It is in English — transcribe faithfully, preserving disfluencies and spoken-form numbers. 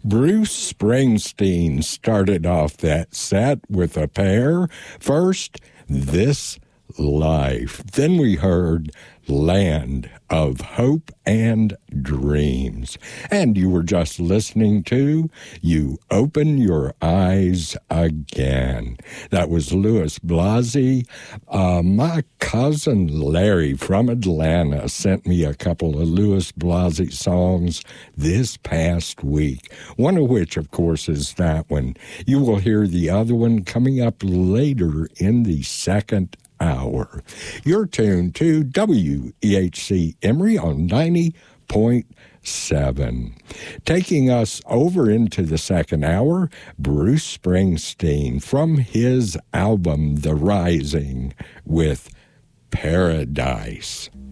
Bruce Springsteen started off that set with a pair. First, This Life. Then we heard Land of Hope and Dreams. And you were just listening to You Open Your Eyes Again. That was Louis Blasi. Uh, my cousin Larry from Atlanta sent me a couple of Louis Blasi songs this past week. One of which, of course, is that one. You will hear the other one coming up later in the second hour. You're tuned to W E H C Emory on ninety point seven. Taking us over into the second hour, Bruce Springsteen from his album The Rising with Paradise.